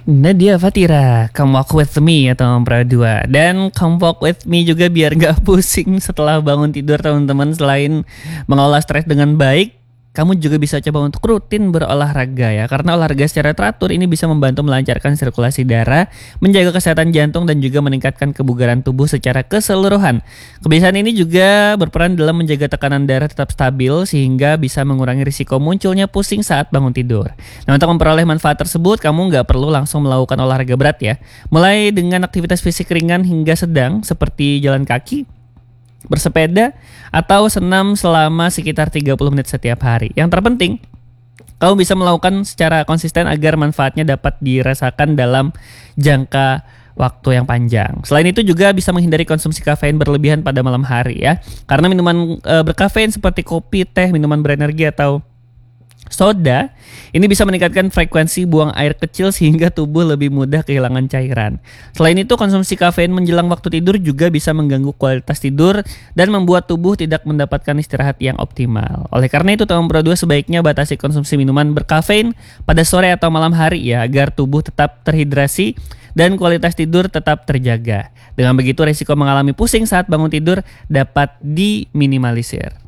Nadia Fatira, Come Walk With Me atau Pro 2. Dan Come Walk With Me juga biar gak pusing setelah bangun tidur teman-teman. Selain mengolah stres dengan baik, kamu juga bisa coba untuk rutin berolahraga ya. Karena olahraga secara teratur ini bisa membantu melancarkan sirkulasi darah, menjaga kesehatan jantung dan juga meningkatkan kebugaran tubuh secara keseluruhan. Kebiasaan ini juga berperan dalam menjaga tekanan darah tetap stabil sehingga bisa mengurangi risiko munculnya pusing saat bangun tidur. Nah, untuk memperoleh manfaat tersebut, kamu nggak perlu langsung melakukan olahraga berat ya. Mulai dengan aktivitas fisik ringan hingga sedang seperti jalan kaki, bersepeda, atau senam selama sekitar 30 menit setiap hari. Yang terpenting, kamu bisa melakukan secara konsisten agar manfaatnya dapat dirasakan dalam jangka waktu yang panjang. Selain itu juga bisa menghindari konsumsi kafein berlebihan pada malam hari ya. Karena minuman berkafein seperti kopi, teh, minuman berenergi atau soda ini bisa meningkatkan frekuensi buang air kecil sehingga tubuh lebih mudah kehilangan cairan. Selain itu, konsumsi kafein menjelang waktu tidur juga bisa mengganggu kualitas tidur dan membuat tubuh tidak mendapatkan istirahat yang optimal. Oleh karena itu, Tom Pro 2 sebaiknya batasi konsumsi minuman berkafein pada sore atau malam hari ya, agar tubuh tetap terhidrasi dan kualitas tidur tetap terjaga. Dengan begitu, risiko mengalami pusing saat bangun tidur dapat diminimalisir.